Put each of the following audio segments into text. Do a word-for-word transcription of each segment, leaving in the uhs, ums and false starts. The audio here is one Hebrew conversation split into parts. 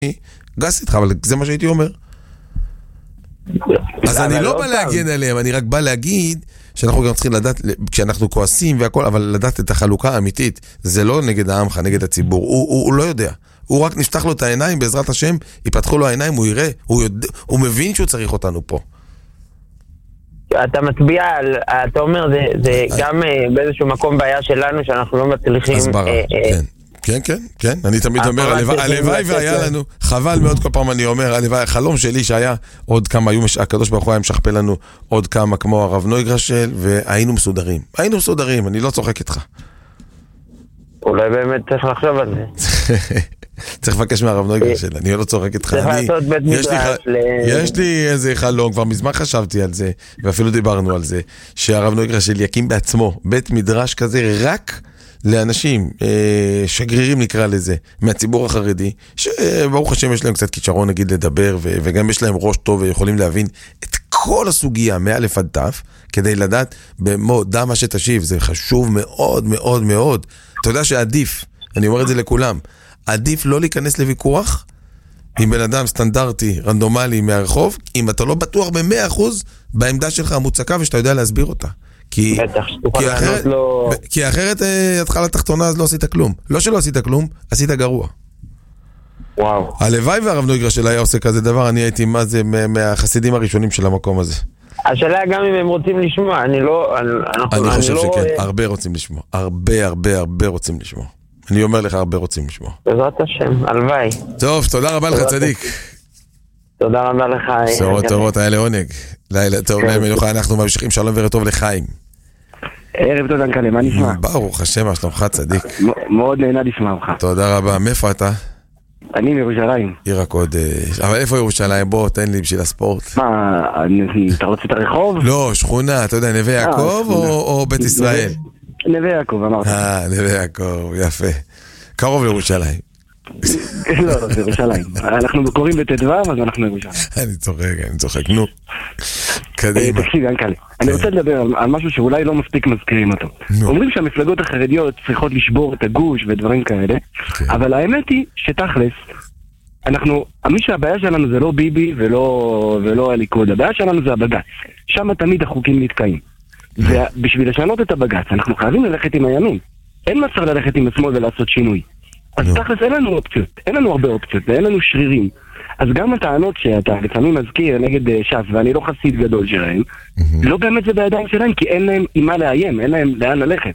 גס איתך, אבל זה מה שהייתי אומר. אז אני לא בא להגן עליהם, אני רק בא להגיד שאנחנו גם צריכים לדעת, כשאנחנו כועסים והכל, אבל לדעת את החלוקה האמיתית. זה לא נגד העמך, נגד הציבור. הוא, הוא, הוא לא יודע. הוא רק נפתח לו את העיניים, בעזרת השם, יפתחו לו העיניים, הוא יראה, הוא, יודע, הוא מבין שהוא צריך אותנו פה. אתה מצביע על, אתה אומר, זה, זה גם באיזשהו מקום בעיה שלנו, שאנחנו לא מצליחים... הסברה, כן. כן, כן, כן, אני תמיד אומר, הלוואי והיה לנו, חבל מאוד כל פעם אני אומר, הלוואי, החלום שלי שהיה עוד כמה, הקדוש ברוך הוא היה משכפל לנו עוד כמה כמו הרב נויגרשל, והיינו מסודרים, היינו מסודרים, אני לא צוחק איתך. אולי באמת צריך לחשוב על זה. צריך לבקש מהרב נויגרשל, אני לא צוחק איתך. צריך לעשות בית מדרש. יש לי איזה חלום, כבר מזמן חשבתי על זה, ואפילו דיברנו על זה, שהרב נויגרשל יקים בעצמו בית מדרש כזה רק לאנשים, שגרירים נקרא לזה, מהציבור החרדי, שברוך השם יש להם קצת כישרון נגיד לדבר, וגם יש להם ראש טוב ויכולים להבין את כל הסוגיה מאלף עד תף, כדי לדעת במו דם מה שתשיב, זה חשוב מאוד מאוד מאוד. אתה יודע שעדיף, אני אומר את זה לכולם, עדיף לא להיכנס לוויכוח עם בן אדם סטנדרטי, רנדומלי מהרחוב, אם אתה לא בטוח ב-מאה אחוז בעמדה שלך המוצקה ושאתה יודע להסביר אותה. כי, כי, אחרת, לא... כי אחרת התחלה התחתונה אז לא עשית כלום. לא שלא עשית כלום, עשית גרוע. וואו. הלוואי והרב נויגרשל היה עושה כזה דבר, אני הייתי מה זה מהחסידים הראשונים של המקום הזה. השאלה גם אם הם רוצים לשמוע, אני לא... אני, אני אני חושב לא... שכן, הרבה רוצים לשמוע. הרבה הרבה הרבה רוצים לשמוע. אני אומר לך, הרבה רוצים לשמוע. בעזרת השם, הלוואי. טוב, תודה רבה לך צדיק. תודה רבה לך. בשורות טובות, היה לעונג. לילה טוב, מלוכה, אנחנו ממשיכים שלום וטוב לחיים. ערב טוב דנקלה, מה נשמע? ברוך השם, מה שלומך צדיק? מאוד נהנה לשמוע אותך. תודה רבה, מאיפה אתה? אני מירושלים. עיר הקודש. אבל איפה ירושלים? בוא, תן לי בשביל הספורט. מה, אתה רוצה את הרחוב? לא, שכונה, אתה יודע, נווה יעקב או בית ישראל? נווה יעקב, אמרת. אה, נווה יעקב, יפה. קרוב לירושלים. לא, זה ירושלים. אנחנו קוראים בתדבר, אז אנחנו ירושלים. אני צוחק, אני צוחק, נו. קדימה. תקשיב, דנקלה. אני רוצה לדבר על משהו שאולי לא מספיק מזכירים אותו. אומרים שהמפלגות החרדיות צריכות לשבור את הגוש ודברים כאלה, אבל האמת היא שתכלס, אנחנו, מי שהבעיה שלנו זה לא ביבי ולא הליכוד, הבעיה שלנו זה הבג"ץ. שם תמיד החוקים נתקעים. ובשביל לשנות את הבג"ץ, אנחנו חייבים ללכת עם הימין. אין מצב ללכת עם השמאל ולעשות שינוי. אז תכלס אין לנו אופציות, אין לנו הרבה אופציות, ואין לנו שרירים. אז גם הטענות שאתה לפעמים מזכיר נגד ש"ס, ואני לא חסיד גדול שלהם, לא באמת זה בידיים שלהם, כי אין להם עם מה לאיים, אין להם לאן ללכת.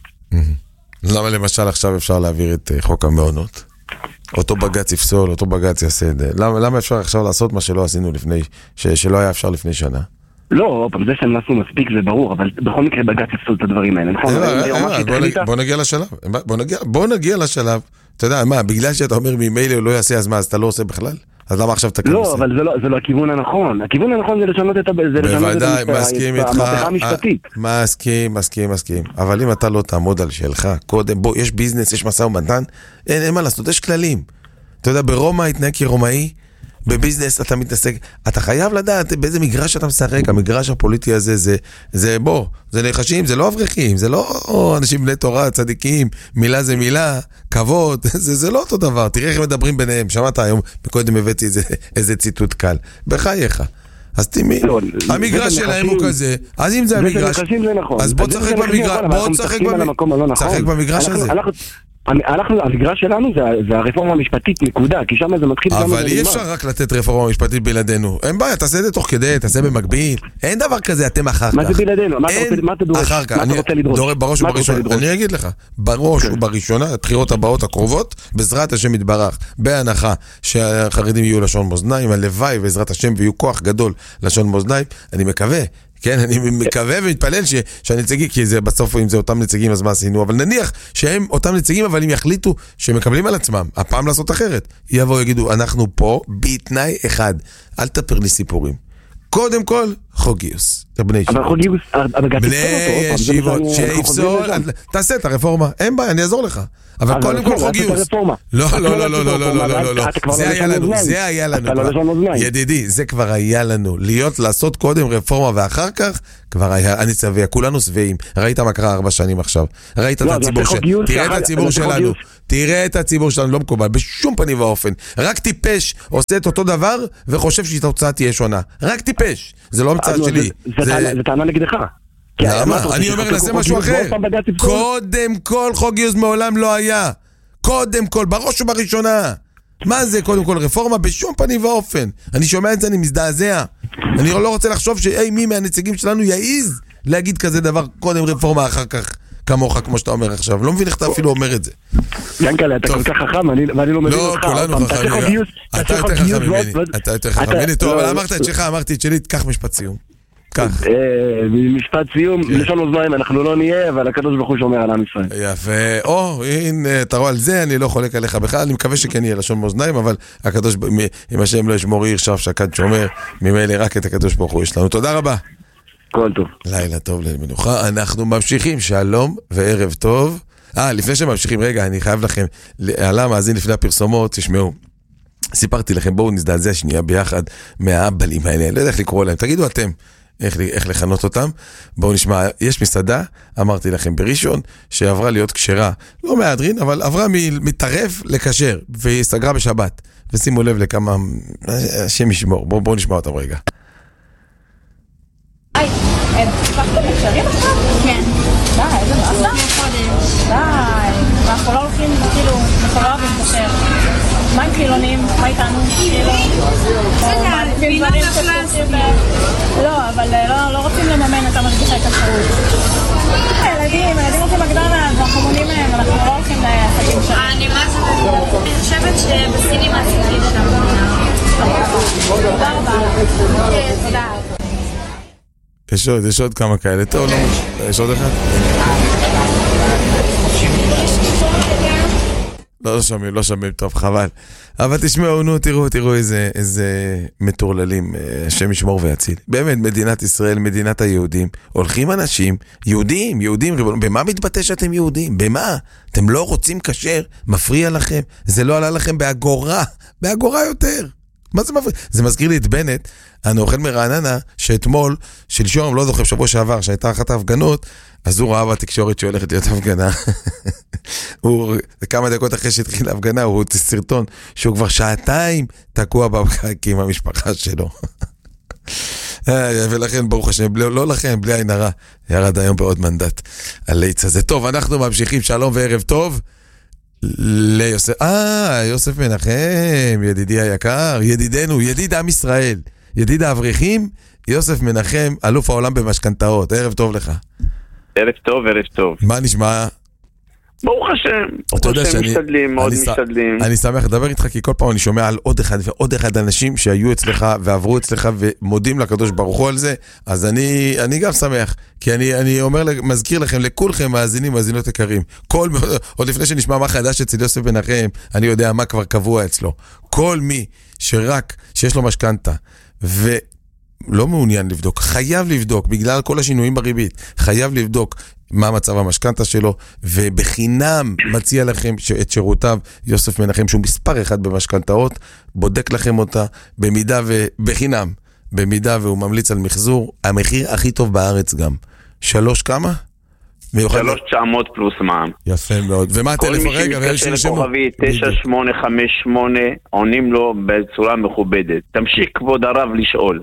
למה למשל עכשיו אפשר להעביר את חוק המעונות? אותו בג"ץ יפסול, אותו בג"ץ יעשה את זה. למה אפשר עכשיו לעשות מה שלא עשינו לפני, שלא היה אפשר לפני שנה? לא, זה שהם נעשו מספיק זה ברור, אבל בכל מקרה בג"ץ יפסול את הדברים האלה. בוא נגיע לשלב, בוא נגיע לשלב. אתה יודע, מה, בגלל שאתה אומר ממילא הוא לא יעשה, אז מה, אז אתה לא עושה בכלל? אז למה עכשיו אתה כאן עושה? לא, אבל זה לא הכיוון הנכון. הכיוון הנכון זה לשנות את המהפכה המשפטית. מסכים, מסכים, מסכים. אבל אם אתה לא תעמוד על שלך, קודם, בוא, יש ביזנס, יש מסע ומתן, אין מה לעשות, יש כללים. אתה יודע, ברומא התנהג כרומאי, בביזנס אתה מתעסק, אתה חייב לדעת באיזה מגרש אתה משחק, המגרש הפוליטי הזה זה, זה בוא, זה נחשים, זה לא אברכים, זה לא אנשים בני תורה, צדיקים, מילה זה מילה, כבוד, זה, זה לא אותו דבר, תראה איך מדברים ביניהם, שמעת היום, בקודם הבאתי איזה, איזה ציטוט קל, בחייך. אז תימי, המגרש שלהם הוא כזה, אז אם זה המגרש, אז בוא תשחק במגרש, בוא תשחק במגרש הזה. אנחנו, המגרש שלנו זה הרפורמה המשפטית, נקודה, כי שם זה מתחיל... אבל אי אפשר רק לתת רפורמה משפטית בלעדינו. אין בעיה, תעשה את זה תוך כדי, תעשה במקביל. אין דבר כזה, אתם אחר כך. מה זה בלעדינו? מה אתה דורש? מה אתה רוצה לדרוש? בראש ובראשונה, אני אגיד לך, בראש ובראשונה, הבחירות הבאות הקרובות, בעזרת השם יתברך, בהנחה שהחרדים יהיו לשון מאזניים, הלוואי בעזרת השם ויהיו כוח גדול לשון מאזניים, אני מקווה. כן, אני מקווה ומתפלל ש, שהנציגים, כי זה בסוף אם זה אותם נציגים אז מה עשינו, אבל נניח שהם אותם נציגים אבל הם יחליטו שמקבלים על עצמם, הפעם לעשות אחרת, יבואו יגידו אנחנו פה בתנאי אחד, אל תפר לי סיפורים, קודם כל חוק גיוס, בני ישיבות, אבל חוק גיוס, בני ישיבות, שיפסול, תעשה את הרפורמה, אין בעיה, אני אעזור לך, אבל קודם כל חוק גיוס, לא, לא, לא, לא, לא, לא, לא, לא, זה היה לנו, זה היה לנו, ידידי, זה כבר היה לנו, להיות, לעשות קודם רפורמה ואחר כך, כבר היה, אני צבע, כולנו צבעים, ראית מה קרה ארבע שנים עכשיו, ראית את הציבור שלנו, תראה את הציבור שלנו, תראה את הציבור שלנו, לא מקובל, בשום פנים ואופן. רק טיפש עושה את אותו דבר וחושב שהתוצאה תהיה שונה. רק טיפש, זה לא המצאה שלי. זה טענה נגדך. למה? אני אומר, נעשה משהו אחר. קודם כל, חוק גיוס מעולם לא היה. קודם כל, בראש ובראשונה. מה זה קודם כל רפורמה? בשום פנים ואופן. אני שומע את זה, אני מזדעזע. אני לא רוצה לחשוב שאי מי מהנציגים שלנו יעיז להגיד כזה דבר, קודם רפורמה, אחר כך כמוך, כמו שאתה אומר עכשיו. לא מבין איך אתה אפילו אומר את זה. ינקלה, אתה כל כך חכם, ואני לא מבין אותך. לא, כולנו חכמים. אתה יותר חכם ממני. אתה יותר חכם ממני. טוב, אבל אמרת את שלך, אמרתי את שלי, תקח משפט סיום. כך. משפט סיום, לשון אוזניים, אנחנו לא נהיה, אבל הקדוש ברוך הוא שומר על עם ישראל. יפה, או, הנה, אתה רואה על זה, אני לא חולק עליך בכלל, אני מקווה שכן יהיה לשון מאוזניים, אבל הקדוש, אם השם לא ישמור עיר שף שקד שומר, ממילא רק את הקדוש ברוך הוא יש לנו. תודה רבה. כל טוב. לילה טוב למנוחה, אנחנו ממשיכים, שלום וערב טוב. אה, לפני שממשיכים, רגע, אני חייב לכם, עלה מאזין לפני הפרסומות, תשמעו. סיפרתי לכם, בואו נזדעזע שנייה ביחד מהאבלים האלה, לא יודע איך לקרוא להם, תגידו אתם. איך, איך לכנות אותם. בואו נשמע, יש מסעדה, אמרתי לכם בראשון, שעברה להיות כשרה, לא מהדרין, אבל עברה מטרף לקשר, והיא סגרה בשבת. ושימו לב לכמה, השם ישמור, בואו בוא נשמע אותם רגע. היי, הם פחתם לקשרים עכשיו? כן. די, איזה מעשה? חודש. די, ואנחנו לא הולכים, כאילו, אנחנו לא אוהבים לקשר. מה עם חילונים? מה איתנו? כאילו... בסדר, בינה בפלסטי. לא, אבל לא רוצים לממן את המרגישי כשרות. ילדים, ילדים רוצים מקדונלדס, אנחנו מונים מהם, אנחנו לא הולכים לעסקים שם. אני מה זה... אני חושבת שבסינים עשיתי שם. תודה רבה. תודה. יש עוד, יש עוד כמה כאלה. טוב, לא, יש עוד אחד? לא שומעים, לא שומעים, טוב, חבל. אבל תשמעו, נו, תראו, תראו איזה, איזה מטורללים, השם ישמור ויציל. באמת, מדינת ישראל, מדינת היהודים, הולכים אנשים, יהודים, יהודים, במה מתבטא שאתם יהודים? במה? אתם לא רוצים כשר? מפריע לכם? זה לא עלה לכם באגורה, באגורה יותר. מה זה מפריע? זה מזכיר לי את בנט, הנאכל מרעננה, שאתמול, שלשום, לא זוכר, שבוע שעבר, שהייתה אחת ההפגנות, אז הוא ראה בתקשורת שהולכת להיות הפגנה. הוא, כמה דקות אחרי שהתחיל ההפגנה, הוא הוציא סרטון שהוא כבר שעתיים תקוע בפקק עם המשפחה שלו. ולכן, ברוך השם, לא לכן, בלי עין הרע, ירד היום בעוד מנדט על ליץ הזה. טוב, אנחנו ממשיכים, שלום וערב טוב. ליוסף, אה, יוסף מנחם, ידידי היקר, ידידנו, ידיד עם ישראל, ידיד האברכים, יוסף מנחם, אלוף העולם במשכנתאות. ערב טוב לך. ערב טוב, ערב טוב. מה נשמע? ברוך השם, ברוך השם, משתדלים, מאוד משתדלים. אני שמח לדבר איתך, כי כל פעם אני שומע על עוד אחד ועוד אחד אנשים שהיו אצלך ועברו אצלך ומודים לקדוש ברוך הוא על זה, אז אני, אני גם שמח, כי אני, אני אומר, מזכיר לכם, לכולכם מאזינים, מאזינות יקרים, כל, עוד לפני שנשמע מה חדש אצל יוסף מנחם, אני יודע מה כבר קבוע אצלו. כל מי שרק, שיש לו משכנתה, ו... לא מעוניין לבדוק, חייב לבדוק, בגלל כל השינויים בריבית, חייב לבדוק מה מצב המשכנתה שלו, ובחינם מציע לכם את שירותיו יוסף מנחם, שהוא מספר אחד במשכנתאות, בודק לכם אותה, במידה ובחינם, במידה והוא ממליץ על מחזור, המחיר הכי טוב בארץ גם. שלוש כמה? שלוש תשע מאות פלוס מע"מ. יפה מאוד. ומה הטלפון? רגע, כל מי שמתקשר לכוכבי תשע שמונה חמש שמונה, עונים לו בצורה מכובדת. תמשיך כבוד הרב לשאול.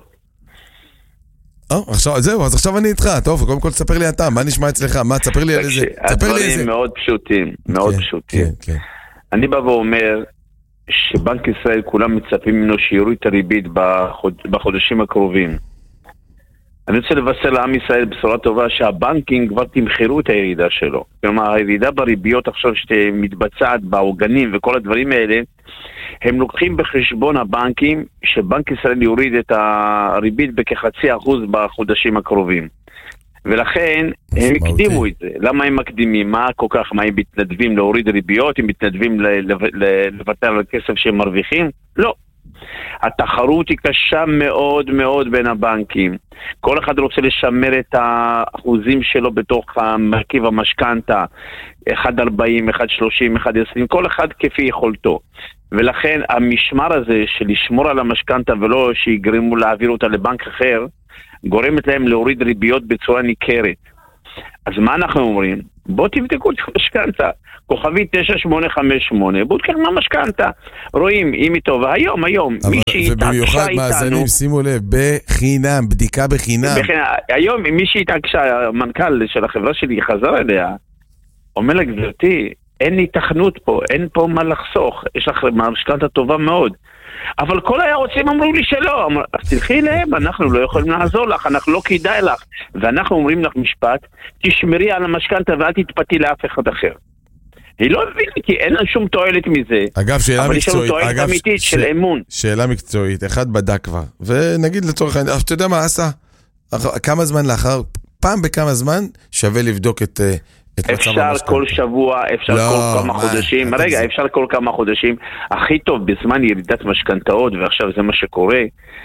עכשיו, זהו, אז עכשיו אני איתך, טוב, קודם כל תספר לי אתה, מה נשמע אצלך, מה, תספר לי על איזה, תספר לי איזה. הדברים מאוד פשוטים, מאוד פשוטים. אני בא ואומר שבנק ישראל כולם מצפים ממנו שיוריד את הריבית בחודשים הקרובים. אני רוצה לבשר לעם ישראל בשורה טובה שהבנקים כבר תמחרו את הירידה שלו. כלומר, הירידה בריביות עכשיו שמתבצעת בעוגנים וכל הדברים האלה, הם לוקחים בחשבון הבנקים שבנק ישראל יוריד את הריבית בכחצי אחוז בחודשים הקרובים. ולכן הם הקדימו את זה. למה הם מקדימים? מה כל כך? מה הם מתנדבים להוריד ריביות? הם מתנדבים לוותר על הכסף שהם מרוויחים? לא. התחרות היא קשה מאוד מאוד בין הבנקים. כל אחד רוצה לשמר את האחוזים שלו בתוך מרכיב המשכנתה, אחד ארבעים, אחד שלושים, אחד עשרים, כל אחד כפי יכולתו. ולכן המשמר הזה של לשמור על המשכנתה ולא שיגרמו להעביר אותה לבנק אחר, גורמת להם להוריד ריביות בצורה ניכרת. אז מה אנחנו אומרים? בוא תבדקו את המשכנתה. כוכבי תשע שמונה חמש שמונה, בודקת מה משכנתה. רואים, אם היא טובה, היום, היום. ובמיוחד מאזנים, שימו לב, בחינם, בדיקה בחינם. היום, מי שהתעקשה, המנכ"ל של החברה שלי חזר אליה, אומר לה, גברתי, אין התכנות פה, אין פה מה לחסוך, יש לך משכנתה טובה מאוד. אבל כל היועצים אמרו לי שלא, אמר, אז תלכי אליהם, אנחנו לא יכולים לעזור לך, אנחנו לא כדאי לך. ואנחנו אומרים לך משפט, תשמרי על המשכנתה ואל תתפתי לאף אחד אחר. היא לא הבינה, כי אין שום תועלת מזה. אגב, שאלה אבל מקצועית. אבל יש לנו תועלת אמיתית ש... של אמון. שאלה מקצועית, אחד בדק כבר, ונגיד לצורך העניין, אתה יודע מה עשה? כמה זמן לאחר, פעם בכמה זמן שווה לבדוק את... אפשר כל שבוע, אפשר לא, כל כמה מה, חודשים, רגע, זה... אפשר כל כמה חודשים, הכי טוב בזמן ירידת משכנתאות, ועכשיו זה מה שקורה,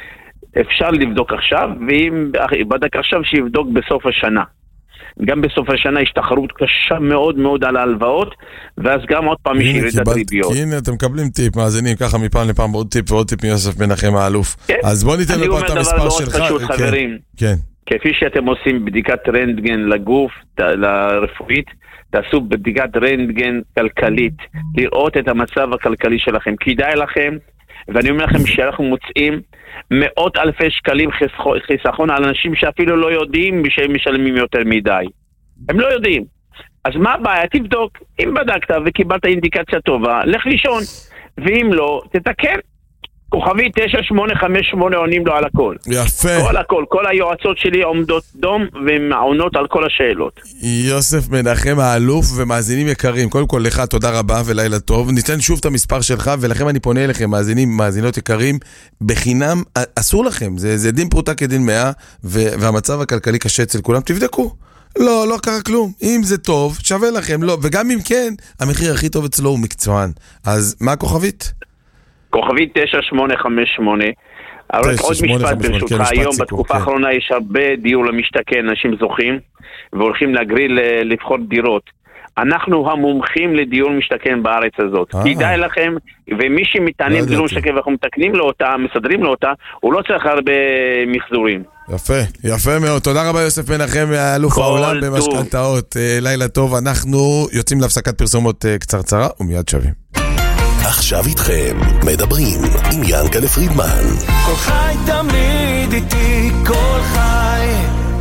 אפשר לבדוק עכשיו, ואם בדק עכשיו שיבדוק בסוף השנה. גם בסוף השנה יש תחרות קשה מאוד מאוד על ההלוואות, ואז גם עוד פעם יש ירידת ריביות. הנה, אתם מקבלים טיפ, מאזינים, ככה מפעם לפעם עוד טיפ ועוד טיפ מיוסף מנחם האלוף. כן. אז בוא ניתן לפה את המספר שלך. אני אומר דבר מאוד פשוט, חברים. כן. כפי שאתם עושים בדיקת רנטגן לגוף, לרפואית, תעשו בדיקת רנטגן כלכלית, לראות את המצב הכלכלי שלכם. כדאי לכם, ואני אומר לכם שאנחנו מוצאים מאות אלפי שקלים חיסכון על אנשים שאפילו לא יודעים שהם משלמים יותר מדי. הם לא יודעים. אז מה הבעיה? תבדוק. אם בדקת וקיבלת אינדיקציה טובה, לך לישון. ואם לא, תתקן. כוכבי תשע שמונה חמש שמונה עונים לו על הכל. יפה. כל הכל, כל היועצות שלי עומדות דום ומעונות על כל השאלות. יוסף מנחם האלוף ומאזינים יקרים, קודם כל לך תודה רבה ולילה טוב. ניתן שוב את המספר שלך ולכם אני פונה אליכם, מאזינים, מאזינות יקרים, בחינם, אסור לכם, זה, זה דין פרוטה כדין מאה, והמצב הכלכלי קשה אצל כולם, תבדקו. לא, לא קרה כלום. אם זה טוב, שווה לכם, לא. וגם אם כן, המחיר הכי טוב אצלו הוא מקצוען. אז מה הכוכבית? כוכבית תשע שמונה חמש שמונה. אבל עוד משפט ברשותך, היום בתקופה האחרונה יש הרבה דיור למשתכן, אנשים זוכים והולכים להגריל לבחור דירות. אנחנו המומחים לדיור משתכן בארץ הזאת. כדאי לכם, ומי שמתעניין בדיור משתכן ואנחנו מתקנים לו אותה, מסדרים לו אותה, הוא לא צריך הרבה מחזורים. יפה, יפה מאוד. תודה רבה יוסף מנחם, אלוף העולם במשכנתאות. לילה טוב, אנחנו יוצאים להפסקת פרסומות קצרצרה ומיד שווים. עכשיו איתכם מדברים עם ינקלה פרידמן. כל חי תמיד איתי, כל חי.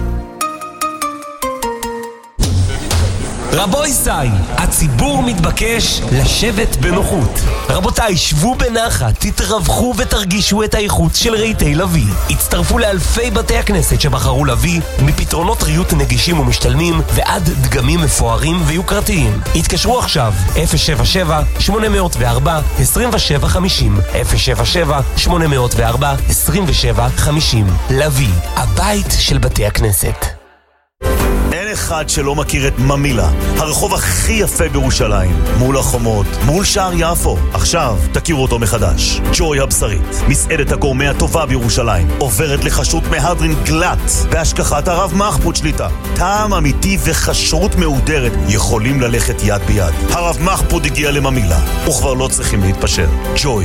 רבוי סי, הציבור מתבקש לשבת בנוחות. רבותיי, שבו בנחת, תתרווחו ותרגישו את האיכות של רהיטי לוי. הצטרפו לאלפי בתי הכנסת שבחרו לוי, מפתרונות ריהוט נגישים ומשתלמים ועד דגמים מפוארים ויוקרתיים. התקשרו עכשיו, אפס שבע שבע שמונה אפס ארבע עשרים ושבע חמישים, אפס שבע שבע שמונה אפס ארבע עשרים ושבע חמישים. לוי, הבית של בתי הכנסת. אין אחד שלא מכיר את ממילה, הרחוב הכי יפה בירושלים, מול החומות, מול שער יפו. עכשיו תכירו אותו מחדש. ג'וי הבשרית, מסעדת הגורמה הטובה בירושלים, עוברת לחשות מהדרין גלט בהשגחת הרב מחפוד שליטה. טעם אמיתי וחשרות מהודרת יכולים ללכת יד ביד. הרב מחפוד הגיע לממילה, וכבר לא צריכים להתפשר. ג'וי.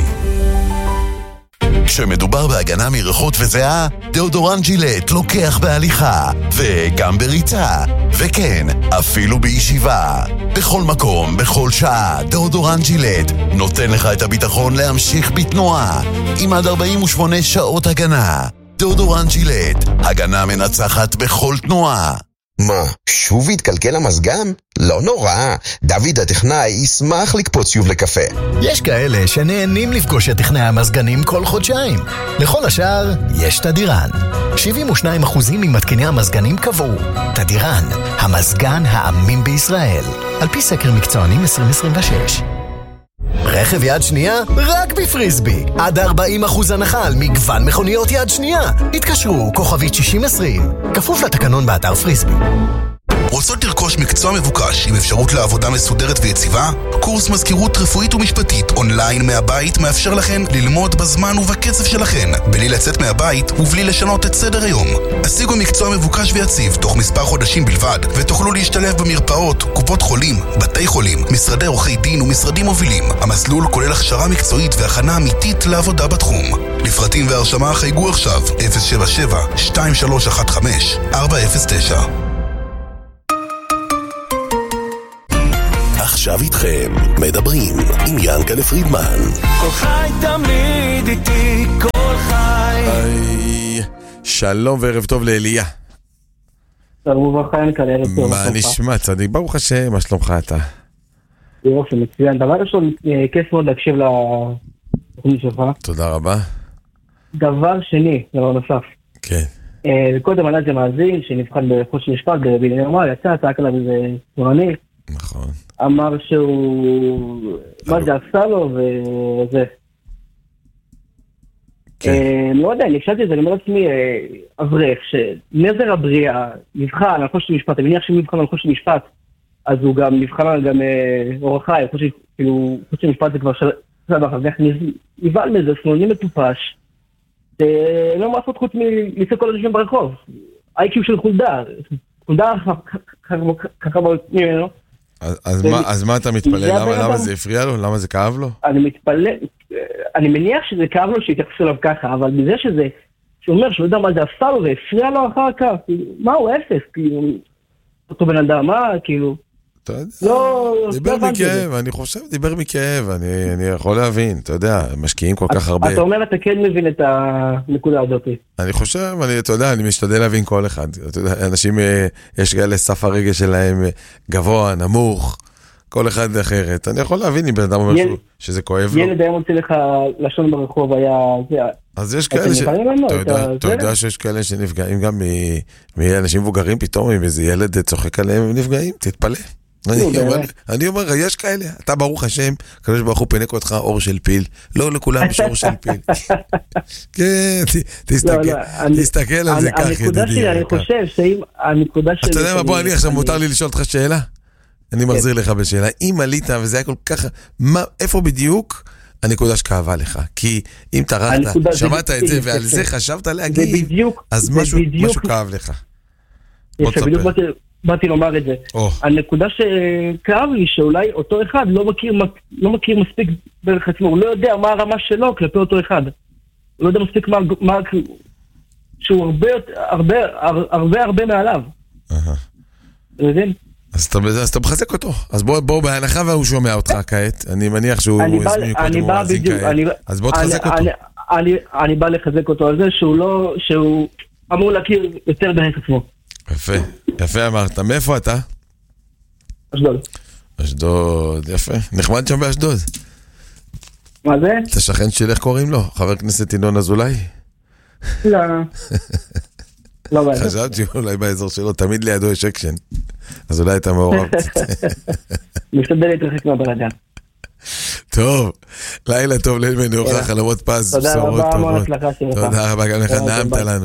כשמדובר בהגנה מריחות וזיעה, דאודורנט ג'ילט לוקח בהליכה, וגם בריצה, וכן, אפילו בישיבה. בכל מקום, בכל שעה, דאודורנט ג'ילט נותן לך את הביטחון להמשיך בתנועה, עם עד ארבעים ושמונה שעות הגנה. דאודורנט ג'ילט, הגנה מנצחת בכל תנועה. מה, שוב התקלקל המזגן? לא נורא, דוד הטכנאי ישמח לקפוץ שוב לקפה. יש כאלה שנהנים לפגוש את טכנאי המזגנים כל חודשיים. לכל השאר, יש תדירן. שבעים ושניים אחוז ממתקיני המזגנים קבעו. תדירן, המזגן האמין בישראל. על פי סקר מקצוענים עשרים עשרים ושש. רכב יד שנייה? רק בפריסבי. עד ארבעים אחוז הנחה על מגוון מכוניות יד שנייה. התקשרו, כוכבית שישים עשרים. כפוף לתקנון באתר פריסבי. רוצות לרכוש מקצוע מבוקש עם אפשרות לעבודה מסודרת ויציבה? קורס מזכירות רפואית ומשפטית אונליין מהבית מאפשר לכן ללמוד בזמן ובקצב שלכן, בלי לצאת מהבית ובלי לשנות את סדר היום. השיגו מקצוע מבוקש ויציב תוך מספר חודשים בלבד, ותוכלו להשתלב במרפאות, קופות חולים, בתי חולים, משרדי עורכי דין ומשרדים מובילים. המסלול כולל הכשרה מקצועית והכנה אמיתית לעבודה בתחום. לפרטים והרשמה חייגו עכשיו אפס שבע שבע שתיים שלוש אחת חמש ארבע אפס תשע. עכשיו איתכם, מדברים עם ינקלה פרידמן. כל חי תמיד איתי, כל חי. היי, שלום וערב טוב לאליה. שלום וברכה ינקלה, ערב טוב. מה נשמע צדיק? ברוך השם, מה שלומך אתה? יופי, מצוין. דבר ראשון, כיף מאוד להקשיב לתוכנית שלך. תודה רבה. דבר שני, דבר נוסף. כן. קודם עלה זה מאזין שנבחן בחוץ משפט בבניין אמר, יצא, צעק עליו איזה תורני. נכון. אמר שהוא... מה זה עשה לו וזה. לא יודע, אני הקשבתי את זה, אני אומר לעצמי, אברך, שנזר הבריאה נבחן על חוץ משפט, אני מניח שהוא נבחן על חוץ משפט, אז הוא גם נבחן על גם אורח חי, כאילו חוץ משפט זה כבר שלב אחר, ואיך נבעל מזה, סנוני מטופש, לא מה לעשות חוץ מלצא כל אנשים ברחוב. איי-קיו של חולדה. חולדה ככה ממנו. אז מה אתה מתפלא? למה זה הפריע לו? למה זה כאב לו? אני מתפלא, אני מניח שזה כאב לו שהתייחסו אליו ככה, אבל בזה שזה, שהוא אומר שהוא יודע מה זה עשה לו והפריע לו אחר כך, מה הוא אפס? אותו בן אדם, מה כאילו? אתה יודע, דיבר מכאב, אני חושב, דיבר מכאב, אני יכול להבין, אתה יודע, משקיעים כל כך הרבה. אתה אומר, אתה כן מבין את הנקודה הזאת. אני חושב, אתה יודע, אני משתדל להבין כל אחד. אתה יודע, אנשים, יש כאלה סף הרגש שלהם גבוה, נמוך, כל אחד אחרת. אני יכול להבין אם בן אדם אומר שזה כואב לו. ילד היה מוצא לך לשון ברחוב, היה... אז יש כאלה ש... אתה יודע שיש כאלה שנפגעים גם מאנשים מבוגרים פתאום, אם איזה ילד צוחק עליהם ונפגעים, תתפלא. אני אומר, יש כאלה, אתה ברוך השם, הקדוש ברוך הוא פינק אותך אור של פיל, לא לכולם יש אור של פיל. כן, תסתכל על זה כך, הנקודה שלי, אני חושב שאם הנקודה שלי... אתה יודע מה, בוא, אני עכשיו מותר לי לשאול אותך שאלה? אני מחזיר לך בשאלה, אם עלית וזה היה כל כך, איפה בדיוק הנקודה שכאבה לך? כי אם טרחת, שמעת את זה ועל זה חשבת להגיב, אז משהו כאב לך. בוא תספר. באתי לומר את זה. הנקודה שכאב לי שאולי אותו אחד לא מכיר, לא מכיר מספיק בערך עצמו, הוא לא יודע מה הרמה שלו כלפי אותו אחד. הוא לא יודע מספיק מה, מה שהוא הרבה, הרבה, הרבה, הרבה מעליו. אתה מבין? אז אתה, אז אתה מחזק אותו. אז בוא, בוא, בהנחה והוא שומע אותך כעת, אני מניח שהוא הזמין קודם, הוא מאזין כעת. אז בוא תחזק אותו. אני, אני, אני בא לחזק אותו על זה שהוא לא, שהוא אמור להכיר יותר בערך עצמו. יפה, יפה אמרת. מאיפה אתה? אשדוד. אשדוד, יפה. נחמד שם באשדוד. מה זה? אתה שכן של איך קוראים לו? חבר כנסת ינון אזולאי? לא. לא באזור. חשבתי אולי באזור שלו, תמיד לידו יש אקשן. אז אולי אתה מעורב קצת. משתדל להתרחק מהבלגן. טוב, לילה טוב, ליל מנוחה, חלומות פז, בשורות טובות. תודה רבה, המון הצלחה שלך. תודה רבה, גם לך נעמת לנו.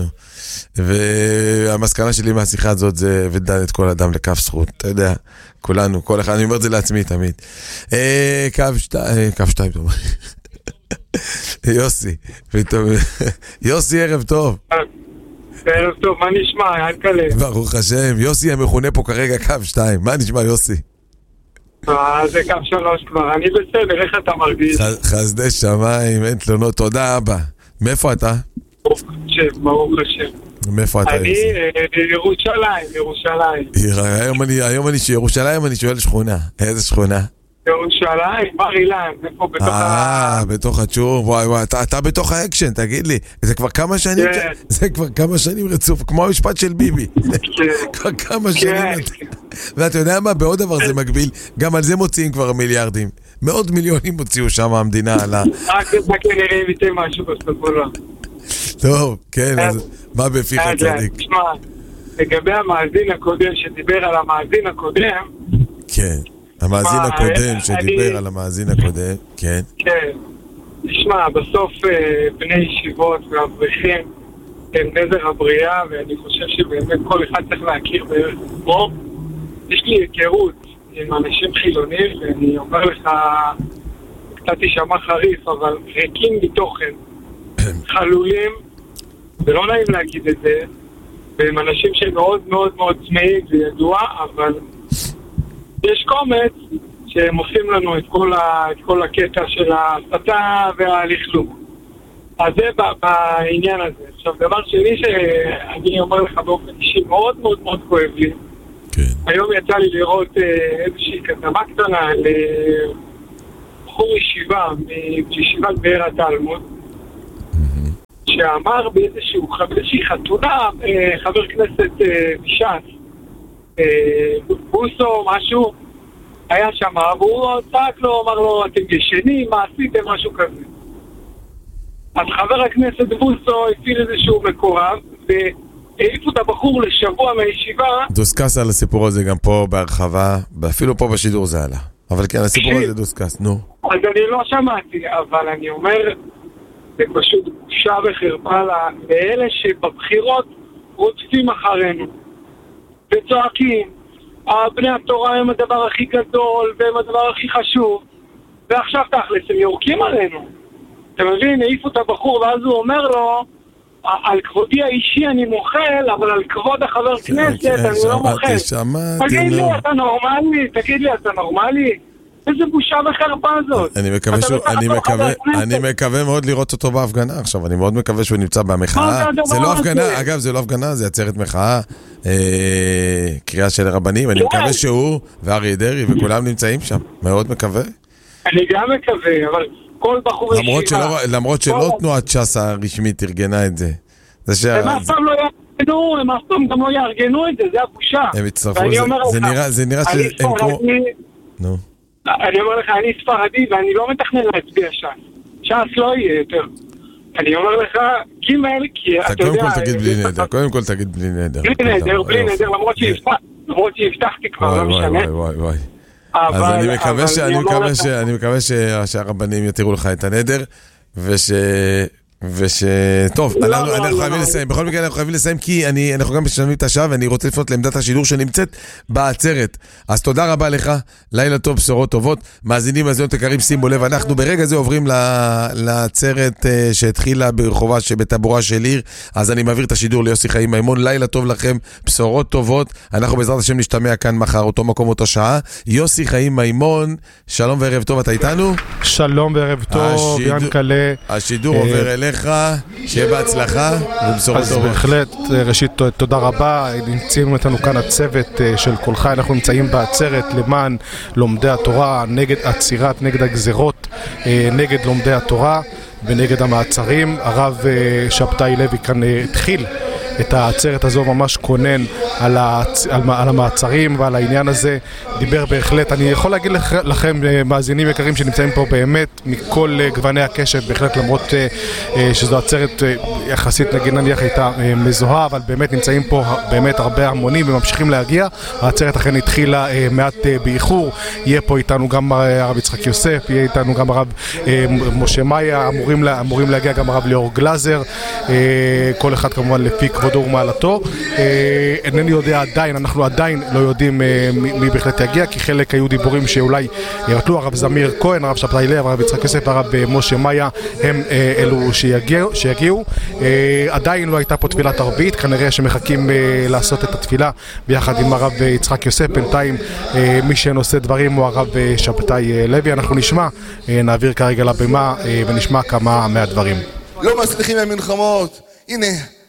והמסקנה שלי מהשיחה הזאת זה ודן את כל אדם לכף זכות, אתה יודע, כולנו, כל אחד, אני אומר את זה לעצמי תמיד. קו שתיים, קו שתיים, טוב. יוסי, יוסי, ערב טוב. ערב טוב, מה נשמע, ינקלה? ברוך השם, יוסי המכונה פה כרגע קו שתיים, מה נשמע יוסי? זה קו שלוש כבר, אני בסדר, איך אתה מרגיש? חסדי שמיים, אין תלונות, תודה אבא. מאיפה אתה? ברוך השם, ברוך השם. מאיפה אתה? אני ירושלים, ירושלים. היום אני שירושלים, אני שואל שכונה. איזה שכונה? ירושלים, בר אילן, איפה בתוך ה... אה, בתוך הצ'ור, וואי וואי, אתה בתוך האקשן, תגיד לי, זה כבר כמה שנים, זה כבר כמה שנים רצוף, כמו המשפט של ביבי, כבר כמה שנים, ואתה יודע מה, בעוד דבר זה מגביל, גם על זה מוציאים כבר מיליארדים, מאות מיליונים מוציאו שם המדינה על ה... רק כנראה אם ייתן משהו בספולה. טוב, כן, אז מה בפיך צדיק? תשמע, לגבי המאזין הקודם, שדיבר על המאזין הקודם, כן. המאזין הקודם שדיבר על המאזין הקודם, כן. כן. תשמע, בסוף בני ישיבות והאברכים הם נזר הבריאה, ואני חושב שבאמת כל אחד צריך להכיר בערך עצמו. יש לי היכרות עם אנשים חילונים, ואני אומר לך, קצת תשמע חריף, אבל ריקים מתוכן, חלולים, ולא נעים להגיד את זה, והם אנשים שמאוד מאוד מאוד צמאים, זה ידוע, אבל... יש קומץ שהם עושים לנו את כל, ה, את כל הקטע של ההסתה והלכלוך. אז זה בעניין הזה. עכשיו, דבר שני שאני אומר לך באופן אישי מאוד מאוד מאוד כואב לי, כן. היום יצא לי לראות איזושהי כתבה קטנה על בחור ישיבה, מישיבת באר התלמוד, שאמר באיזשהו, באיזושהי חתונה, חבר כנסת מש"ס, בוסו, משהו, היה שם, והוא צעק לו, אמר לו, אתם ישנים, מה עשיתם, משהו כזה. אז חבר הכנסת בוסו הפעיל איזשהו מקורב, והעיפו את הבחור לשבוע מהישיבה. דוסקס על הסיפור הזה גם פה בהרחבה, אפילו פה בשידור זה עלה. אבל כן, הסיפור הזה דוסקס, נו. אז אני לא שמעתי, אבל אני אומר, זה פשוט בושה וחרפה לאלה שבבחירות רודפים אחרינו וצועקים, בני התורה הם הדבר הכי גדול והם הדבר הכי חשוב, ועכשיו תכלס הם יורקים עלינו. אתה מבין, העיפו את הבחור ואז הוא אומר לו, על כבודי האישי אני מוכל, אבל על כבוד החבר כנסת אני לא מוכל. תגיד לי, אתה נורמלי? תגיד לי, אתה נורמלי? איזה בושה וחרפה הזאת. אני מקווה שהוא, אני מקווה, אני מקווה מאוד לראות אותו בהפגנה עכשיו, אני מאוד מקווה שהוא נמצא במחאה. זה לא הפגנה, אגב, זה לא הפגנה, זה עצרת מחאה, קריאה של הרבנים, אני מקווה שהוא ואריה דרעי וכולם נמצאים שם, מאוד מקווה. אני גם מקווה, אבל כל בחור ישיבה... למרות שלא תנועת ש"ס הרשמית ארגנה את זה. הם אף פעם לא יארגנו, הם אף פעם גם לא יארגנו את זה, זה הבושה. הם הצטרפו, זה נראה שהם כמו... נו. אני אומר לך, אני ספרדי ואני לא מתכנן להצביע ש"ס. ש"ס לא יהיה יותר. אני אומר לך, גימל, כי אתה יודע... קודם כל תגיד בלי נדר, קודם כל תגיד בלי נדר. בלי נדר, בלי נדר, למרות שהבטחתי כבר, לא משנה. וואי, וואי, וואי. אז אני מקווה ש... אני מקווה ש... אני מקווה שהרבנים יתירו לך את הנדר, וש... וש... טוב, אנחנו חייבים לסיים. בכל מקרה אנחנו חייבים לסיים, כי אנחנו גם משלמים את השעה, ואני רוצה לפנות לעמדת השידור שנמצאת בעצרת. אז תודה רבה לך, לילה טוב, בשורות טובות. מאזינים, מאזינות יקרים, שימו לב, אנחנו ברגע זה עוברים לעצרת שהתחילה ברחובה שבטבורה של עיר, אז אני מעביר את השידור ליוסי חיים מימון. לילה טוב לכם, בשורות טובות. אנחנו בעזרת השם נשתמע כאן מחר, אותו מקום, אותו שעה. יוסי חיים מימון, שלום וערב טוב, אתה איתנו? שלום וערב טוב, ינקלה. השידור עובר אליך. שיהיה בהצלחה ובשורות טובות. אז בהחלט, ראשית תודה רבה, נמצאים איתנו כאן הצוות של כל חי, אנחנו נמצאים בעצרת למען לומדי התורה, נגד עצירת, נגד הגזרות, נגד לומדי התורה ונגד המעצרים. הרב שבתאי לוי כאן התחיל את העצרת הזו, ממש כונן על, הצ... על, על המעצרים ועל העניין הזה, דיבר בהחלט. אני יכול להגיד לכ... לכם, מאזינים יקרים שנמצאים פה באמת מכל גווני הקשת, בהחלט למרות uh, שזו עצרת uh, יחסית נגיד נניח הייתה uh, מזוהה, אבל באמת נמצאים פה באמת הרבה המונים וממשיכים להגיע. העצרת אכן התחילה uh, מעט uh, באיחור, יהיה פה איתנו גם הרב יצחק יוסף, יהיה איתנו גם הרב uh, משה מאיה, אמורים, לה... אמורים להגיע גם הרב ליאור גלזר, uh, כל אחד כמובן לפי כבודו ומעלתו. אינני יודע עדיין, אנחנו עדיין לא יודעים מי בהחלט יגיע, כי חלק היו דיבורים שאולי ירתלו, הרב זמיר כהן, הרב שבתאי לוי, הרב יצחק יוסף, הרב משה מאיה, הם אלו שיגיעו. עדיין לא הייתה פה תפילת ערבית, כנראה שמחכים לעשות את התפילה ביחד עם הרב יצחק יוסף. בינתיים מי שנושא דברים הוא הרב שבתאי לוי. אנחנו נשמע, נעביר כרגע לבמה ונשמע כמה מהדברים. לא מצליחים המלחמות, הנה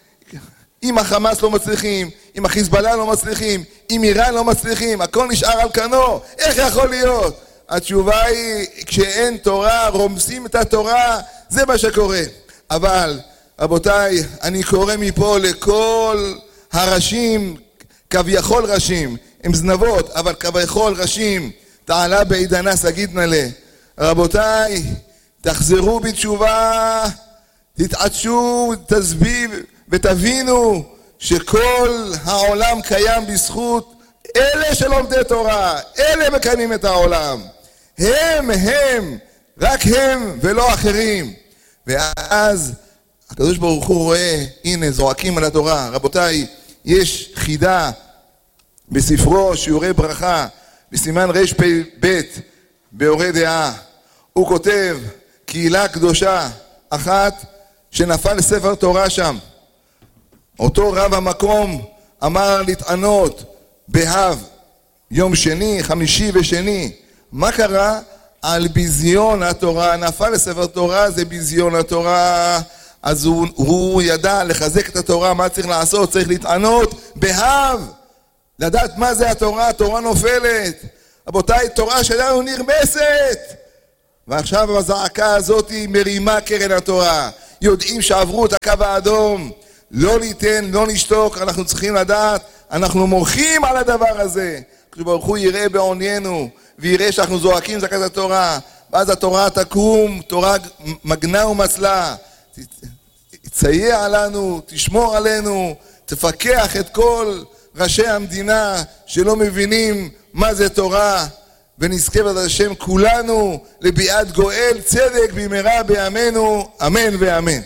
אם החמאס לא מצליחים, אם החיזבאללה לא מצליחים, אם איראן לא מצליחים, הכל נשאר על כנו. איך יכול להיות? התשובה היא, כשאין תורה, רומסים את התורה, זה מה שקורה. אבל, רבותיי, אני קורא מפה לכל הראשים, כביכול ראשים, הם זנבות, אבל כביכול ראשים, תעלה בעידנה סגיד נלה. רבותיי, תחזרו בתשובה, תתעדשו, תסביב, ותבינו שכל העולם קיים בזכות אלה שלומדי תורה, אלה מקיימים את העולם. הם, הם, רק הם ולא אחרים. ואז הקדוש ברוך הוא רואה, הנה זועקים על התורה. רבותיי, יש חידה בספרו שיעורי ברכה, בסימן רש פי בית, באורי דעה. הוא כותב, קהילה קדושה אחת שנפל לספר תורה שם. אותו רב המקום אמר להתענות בהב יום שני, חמישי ושני. מה קרה? על ביזיון התורה, נפל לספר תורה, זה ביזיון התורה. אז הוא, הוא ידע לחזק את התורה, מה צריך לעשות? צריך להתענות בהב לדעת מה זה התורה, התורה נופלת. רבותיי, תורה שלנו נרמסת. ועכשיו הזעקה הזאת מרימה קרן התורה. יודעים שעברו את הקו האדום. לא ניתן, לא נשתוק, אנחנו צריכים לדעת, אנחנו מורחים על הדבר הזה. כשברוך הוא יראה בעוניינו, ויראה שאנחנו זועקים זעקת התורה, ואז התורה תקום, תורה מגנה ומצלה. תסייע לנו, תשמור עלינו, תפקח את כל ראשי המדינה שלא מבינים מה זה תורה, ונזכה בעזרת השם כולנו לביאת גואל צדק במהרה בימינו, אמן ואמן.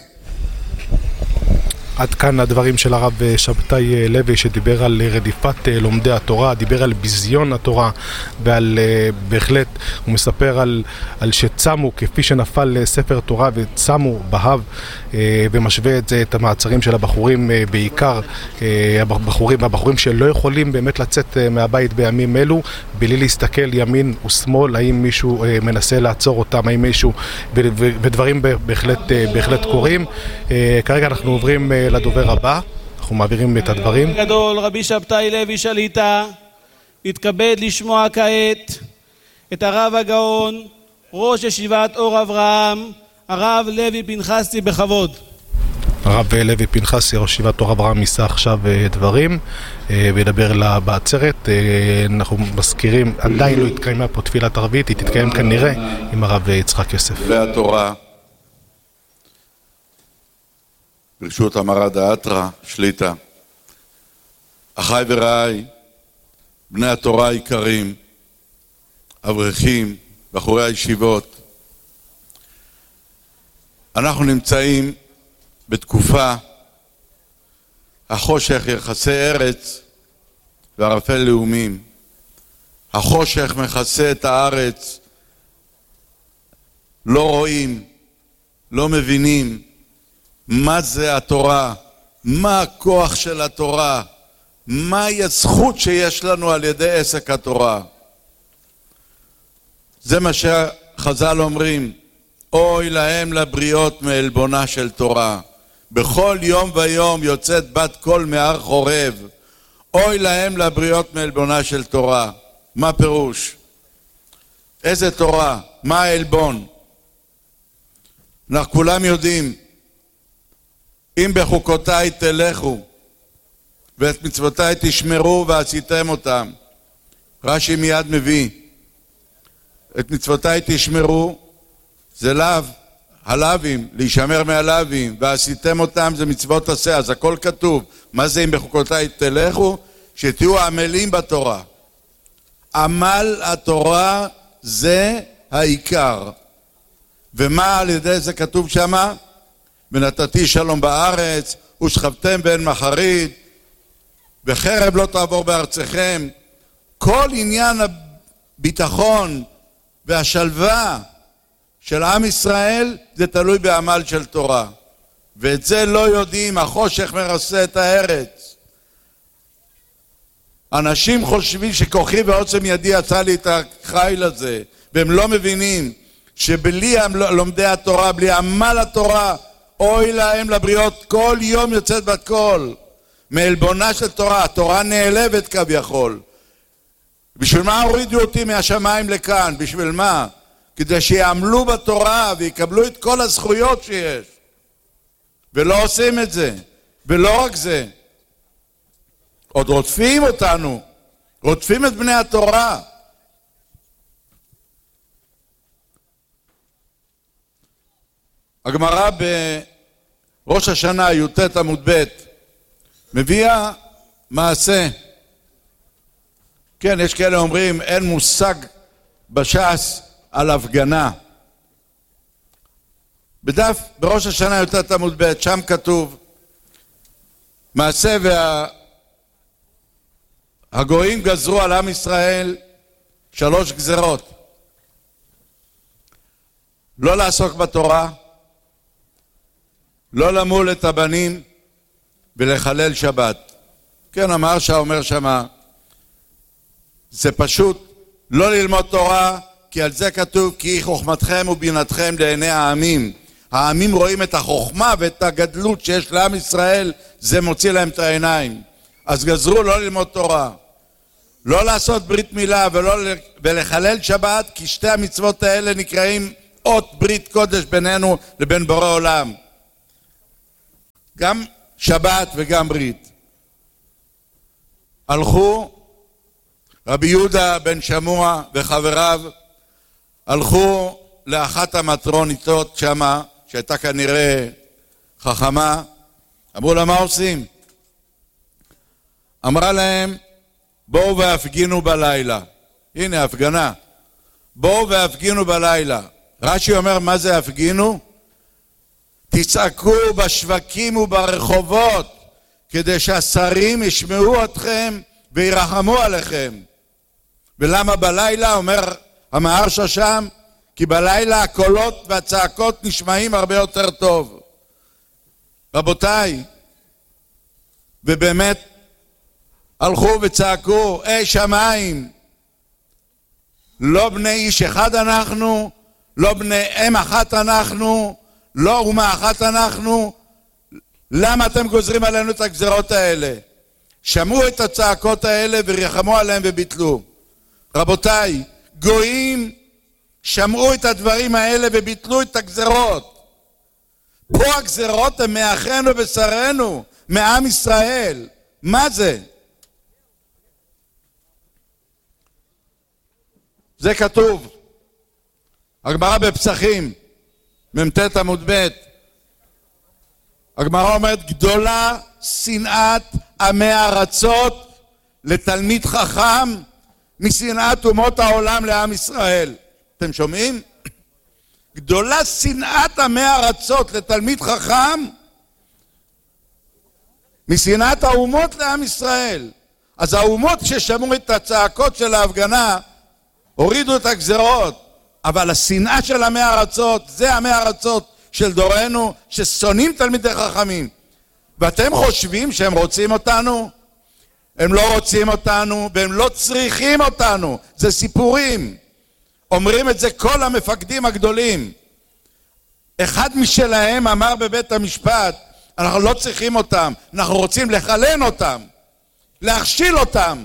עד כאן הדברים של הרב שבתאי לוי, שדיבר על רדיפת לומדי התורה, דיבר על ביזיון התורה, ועל בהחלט הוא מספר על, על שצמו כפי שנפל ספר תורה וצמו בהב, ומשווה את זה, את המעצרים של הבחורים, בעיקר הבחורים, הבחורים שלא יכולים באמת לצאת מהבית בימים אלו בלי להסתכל ימין ושמאל, האם מישהו מנסה לעצור אותם, האם מישהו, ודברים בהחלט, בהחלט קורים. כרגע אנחנו עוברים לדובר הבא, אנחנו מעבירים את הדברים. גדול רבי שבתאי לוי שליטה התכבד לשמוע כעת את הרב הגאון ראש ישיבת אור אברהם הרב לוי פנחסי בכבוד. הרב לוי פנחסי ראש ישיבת אור אברהם יישא עכשיו דברים וידבר בעצרת. אנחנו מזכירים, עדיין לא התקיימה פה תפילת ערבית, היא תתקיים כנראה עם הרב יצחק יוסף. והתורה ברשות המרא דאתרא שליטה, אחיי ורעיי, בני התורה היקרים, אברכים, בחורי הישיבות, אנחנו נמצאים בתקופה החושך יחסי ארץ וערפל לאומים. החושך מכסה את הארץ, לא רואים, לא מבינים מה זה התורה, מה הכוח של התורה, מהי הזכות שיש לנו על ידי עסק התורה. זה מה שחז"ל אומרים, אוי להם לבריות מעלבונה של תורה. בכל יום ויום יוצאת בת קול מהר חורב, אוי להם לבריות מעלבונה של תורה. מה פירוש? איזה תורה? מה העלבון? אנחנו כולם יודעים, אם בחוקותיי תלכו ואת מצוותיי תשמרו ועשיתם אותם. רש"י מיד מביא, את מצוותיי תשמרו זה לאו, הלאווים, להישמר מהלאווים, ועשיתם אותם זה מצוות עשה, אז הכל כתוב. מה זה אם בחוקותיי תלכו? שתהיו עמלים בתורה. עמל התורה זה העיקר. ומה על ידי זה כתוב שמה? ונתתי שלום בארץ, ושכבתם בין מחריד, וחרב לא תעבור בארצכם. כל עניין הביטחון והשלווה של עם ישראל זה תלוי בעמל של תורה. ואת זה לא יודעים, החושך מרסה את הארץ. אנשים חושבים שכוחי ועוצם ידי עשה לי את החיל הזה, והם לא מבינים שבלי לומדי התורה, בלי עמל התורה, אוי להם לבריות, כל יום יוצאת בת קול מעלבונה של תורה. התורה נעלבת כביכול. בשביל מה הורידו אותי מהשמיים לכאן? בשביל מה? כדי שיעמלו בתורה ויקבלו את כל הזכויות שיש, ולא עושים את זה. ולא רק זה, עוד רודפים אותנו, רודפים את בני התורה. הגמרא בראש השנה י"ט עמוד ב' מביאה מעשה. כן, יש כאלה אומרים אין מושג בש"ס על הפגנה. בדף בראש השנה י"ט עמוד ב' שם כתוב מעשה והגויים גזרו על עם ישראל שלוש גזרות: לא לעסוק בתורה, לא למול את הבנים ולחלל שבת. כן, המהרש"א אומר שמה זה פשוט לא ללמוד תורה, כי על זה כתוב כי חוכמתכם ובינתכם לעיני העמים. העמים רואים את החוכמה ואת הגדלות שיש לעם ישראל, זה מוציא להם את העיניים. אז גזרו לא ללמוד תורה. לא לעשות ברית מילה ולא ולחלל שבת, כי שתי המצוות האלה נקראים אות ברית קודש בינינו לבין בורא עולם. גם שבת וגם ברית. הלכו רבי יהודה בן שמוע וחבריו, הלכו לאחת המטרוניתות שמה, שהייתה כנראה חכמה, אמרו לה מה עושים? אמרה להם, בואו והפגינו בלילה. הנה הפגנה. בואו והפגינו בלילה. רש"י אומר מה זה הפגינו? תצעקו בשווקים וברחובות כדי שהשרים ישמעו אתכם וירחמו עליכם. ולמה בלילה? אומר המהרש"א שם, כי בלילה הקולות והצעקות נשמעים הרבה יותר טוב. רבותיי, ובאמת הלכו וצעקו, אי שמיים, לא בני איש אחד אנחנו, לא בני אם אחת אנחנו, לא אומה אחת אנחנו, למה אתם גוזרים עלינו את הגזרות האלה? שמעו את הצעקות האלה ורחמו עליהם וביטלו. רבותיי, גויים שמעו את הדברים האלה וביטלו את הגזרות. פה הגזרות הן מאחינו ובשרנו, מעם ישראל. מה זה? זה כתוב. הגמרא בפסחים, ממתת עמוד ב', הגמרא אומרת, גדולה שנאת עמי ארצות לתלמיד חכם משנאת אומות העולם לעם ישראל. אתם שומעים? גדולה שנאת עמי ארצות לתלמיד חכם משנאת האומות לעם ישראל. אז האומות ששמעו את הצעקות של ההפגנה הורידו את הגזרות, אבל השנאה של עמי ארצות, זה עמי ארצות של דורנו ששונאים תלמידי חכמים. ואתם חושבים שהם רוצים אותנו? הם לא רוצים אותנו והם לא צריכים אותנו. זה סיפורים. אומרים את זה כל המפקדים הגדולים. אחד משלהם אמר בבית המשפט, אנחנו לא צריכים אותם, אנחנו רוצים לחלן אותם, להכשיל אותם.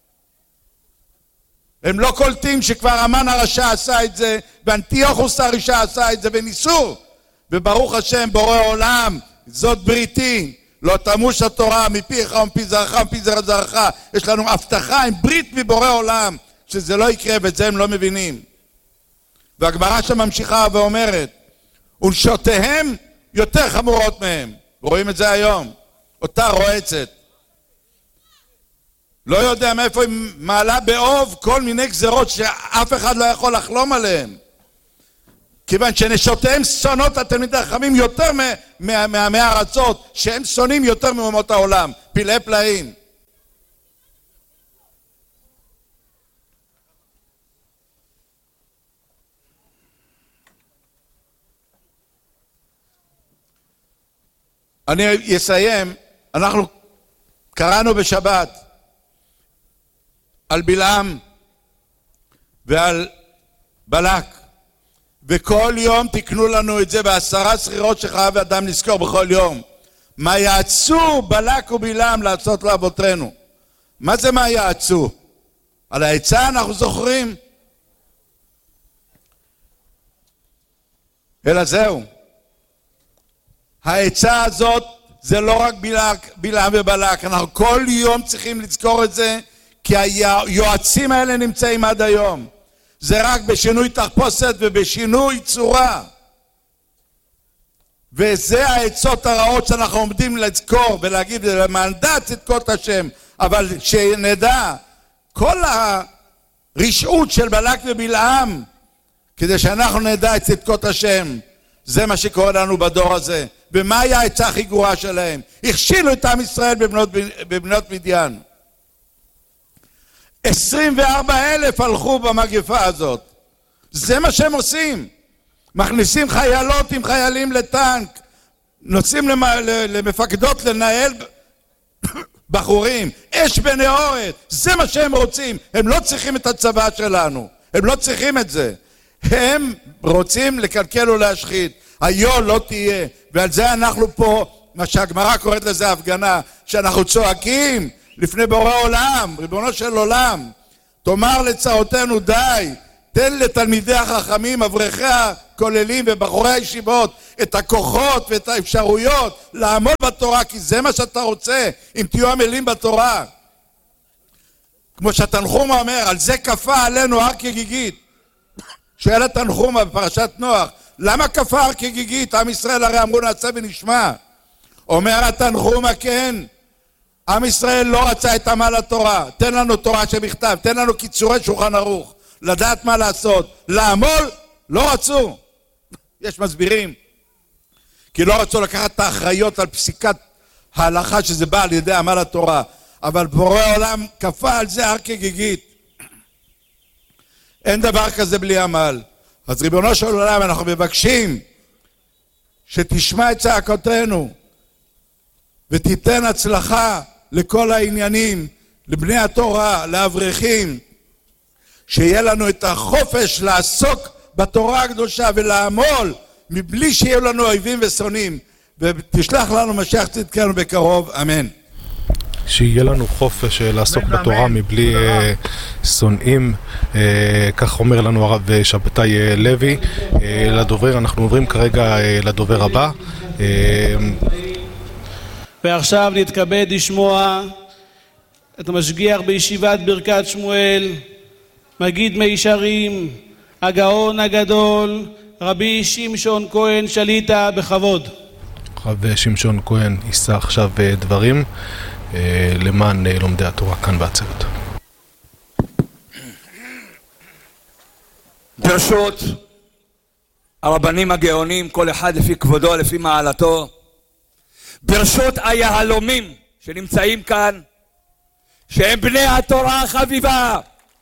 הם לא קולטים שכבר המן הרשע עשה את זה, ואנטיוכוס הרשע עשה את זה, וניסו. וברוך השם, בורא עולם, זאת בריתי, לא תמוש התורה מפיך ומפי זרעך ומפי זרע זרעך. יש לנו הבטחה עם ברית מבורא עולם, שזה לא יקרה, ואת זה הם לא מבינים. והגמרא שם ממשיכה ואומרת, ונשותיהם יותר חמורות מהם. רואים את זה היום, אותה רועצת. לא יודע מאיפה היא מעלה באוב כל מיני גזרות שאף אחד לא יכול לחלום עליהם. כיוון שנשותיהם שונאות התלמידי החכמים יותר מעמי ארצות, שהם שונאים יותר מאומות העולם. פלאי פלאים. אני אסיים, אנחנו קראנו בשבת על בלעם ועל בלק, וכל יום תקנו לנו את זה בעשרה סחירות שחייב אדם לזכור בכל יום. מה יעצו בלק ובלעם לעשות לאבותינו? מה זה מה יעצו? על העצה אנחנו זוכרים? אלא זהו. העצה הזאת זה לא רק בלק, בלעם ובלק, אנחנו כל יום צריכים לזכור את זה, כי היועצים האלה נמצאים עד היום. זה רק בשינוי תחפושת ובשינוי צורה. וזה העצות הרעות שאנחנו עומדים לזכור ולהגיד למענדה צדקות השם. אבל שנדע, כל הרשעות של בלק ובלעם, כדי שאנחנו נדע את צדקות השם, זה מה שקורה לנו בדור הזה. ומה היה העצה הכי גרועה שלהם? הכשילו את עם ישראל בבנות, בבנות מדיין. עשרים וארבעה אלף הלכו במגפה הזאת. זה מה שהם עושים. מכניסים חיילות עם חיילים לטנק, נוסעים למפקדות לנהל בחורים, אש בנאורת. זה מה שהם רוצים. הם לא צריכים את הצבא שלנו. הם לא צריכים את זה. הם רוצים לקלקל ולהשחית. היו לא תהיה. ועל זה אנחנו פה, מה שהגמרא קוראת לזה הפגנה, שאנחנו צועקים לפני בורא עולם, ריבונו של עולם, תאמר לצרותינו די, תן לתלמידי החכמים, אברכי הכוללים ובחורי הישיבות את הכוחות ואת האפשרויות לעמוד בתורה, כי זה מה שאתה רוצה, אם תהיו עמלים בתורה. כמו שהתנחומה אומר, על זה כפה עלינו הר כגיגית. שואל התנחומה בפרשת נוח, למה כפה הר כגיגית? עם ישראל הרי אמרו נעשה ונשמע. אומר התנחומה, כן, עם ישראל לא רצה את עמל התורה, תן לנו תורה שבכתב, תן לנו קיצורי שולחן ערוך, לדעת מה לעשות. לעמול לא רצו. יש מסבירים, כי לא רצו לקחת את האחריות על פסיקת ההלכה שזה בא על ידי עמל התורה, אבל בורא עולם כפה על זה הר כגיגית. אין דבר כזה בלי עמל. אז ריבונו של עולם, אנחנו מבקשים שתשמע את צעקותינו ותיתן הצלחה לכל העניינים, לבני התורה, לאברכים, שיהיה לנו את החופש לעסוק בתורה הקדושה ולעמול מבלי שיהיו לנו אויבים ושונאים, ותשלח לנו משיח צדקנו בקרוב, אמן. שיהיה לנו חופש לעסוק בתורה מבלי שונאים, כך אומר לנו הרב שבתאי לוי. לדובר, אנחנו עוברים כרגע לדובר הבא. ועכשיו נתכבד לשמוע את המשגיח בישיבת ברכת שמואל, מגיד מישרים, הגאון הגדול, רבי שמשון כהן שליטה, בכבוד. רב שמשון כהן יישא עכשיו דברים למען לומדי התורה כאן בעצרת. ברשות הרבנים הגאונים, כל אחד לפי כבודו, לפי מעלתו, ברשות היהלומים שנמצאים כאן, שהם בני התורה החביבה,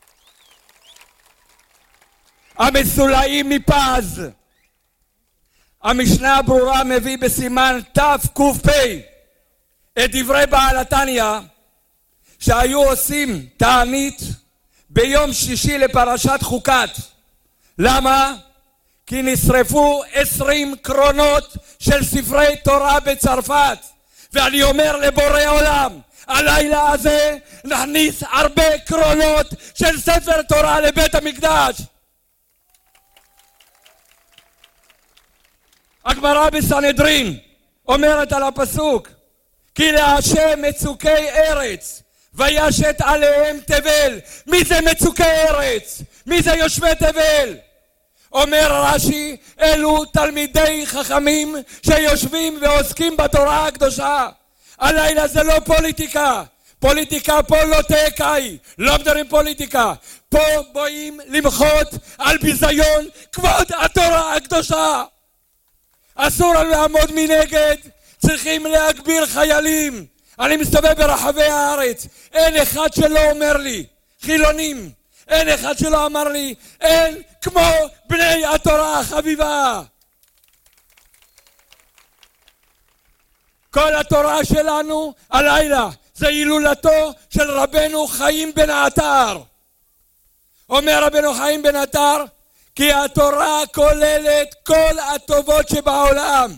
המסולאים מפז, המשנה הברורה מביא בסימן תק"פ את דברי בעל התניא שהיו עושים תענית ביום שישי לפרשת חוקת. למה? כי נשרפו עשרים קרונות של ספרי תורה בצרפת, ואני אומר לבורא עולם, הלילה הזה נכניס הרבה קרונות של ספר תורה לבית המקדש. הגמרא בסנהדרין אומרת על הפסוק, כי להשם מצוקי ארץ וישת עליהם תבל. מי זה מצוקי ארץ? מי זה יושבי תבל? אומר רש"י, אלו תלמידי חכמים שיושבים ועוסקים בתורה הקדושה. הלילה זה לא פוליטיקה, פוליטיקה פה לא תקאי, לא מדברים פוליטיקה, פה באים למחות על ביזיון כבוד התורה הקדושה. אסור לנו לעמוד מנגד, צריכים להגביר חיילים. אני מסתובב ברחבי הארץ, אין אחד שלא אומר לי, חילונים, אין אחד שלא אמר לי, אין כמו בני התורה החביבה. כל התורה שלנו הלילה זה הילולתו של רבנו חיים בן עטר. אומר רבנו חיים בן עטר, כי התורה כוללת כל הטובות שבעולם.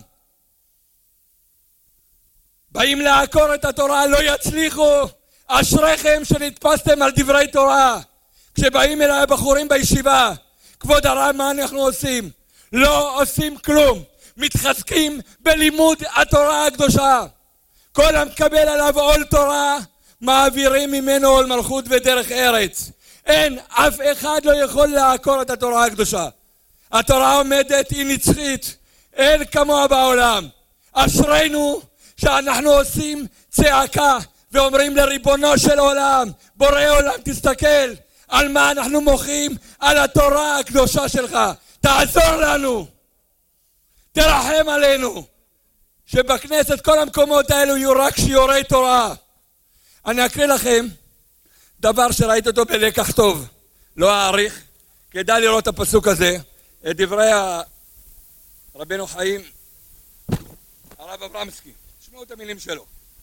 באים לעקור את התורה, לא יצליחו. אשריכם שנתפסתם על דברי תורה. כשבאים אליי הבחורים בישיבה, כבוד הרב, מה אנחנו עושים? לא עושים כלום. מתחזקים בלימוד התורה הקדושה. כל המקבל עליו עול תורה, מעבירים ממנו עול מלכות ודרך ארץ. אין, אף אחד לא יכול לעקור את התורה הקדושה. התורה עומדת, היא נצחית, אין כמוה בעולם. אשרינו שאנחנו עושים צעקה ואומרים לריבונו של עולם, בורא עולם, תסתכל על מה אנחנו מוחים, על התורה הקדושה שלך, תעזור לנו, תרחם עלינו, שבכנסת כל המקומות האלו יהיו רק שיעורי תורה. אני אקריא לכם דבר שראיתי אותו בלקח טוב, לא אעריך, כדאי לראות את הפסוק הזה, את דברי רבנו חיים, הרב אברמסקי. תשמעו את המילים שלו.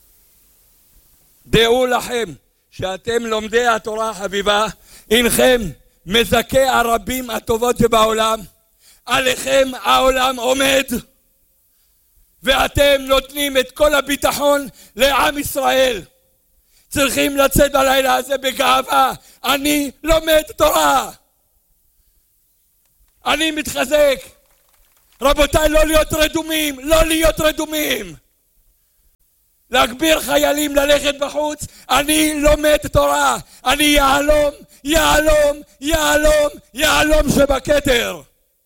דעו לכם שאתם לומדי התורה החביבה, אינכם מזכי הרבים הטובות שבעולם, עליכם העולם עומד, ואתם נותנים את כל הביטחון לעם ישראל. צריכים לצאת בלילה הזה בגאווה. אני לומד תורה. אני מתחזק. רבותיי, לא להיות רדומים, לא להיות רדומים. להגביר חיילים ללכת בחוץ. אני לומד תורה. אני יעלום, יעלום, יעלום, יעלום שבכתר.